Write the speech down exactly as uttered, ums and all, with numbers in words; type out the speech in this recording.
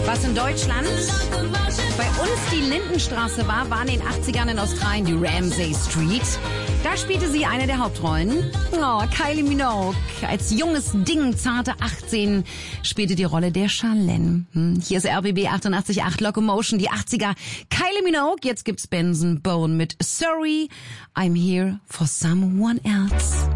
Was in Deutschland bei uns die Lindenstraße war, war in den achtzigern in Australien die Ramsay Street. Da spielte sie eine der Hauptrollen. Oh, Kylie Minogue. Als junges Ding, zarte achtzehn, spielte die Rolle der Charlene. Hm, hier ist R B B achtundachtzig Komma acht Locomotion, die achtziger. Kylie Minogue, jetzt gibt's Benson Bowen mit Sorry, I'm Here for Someone Else.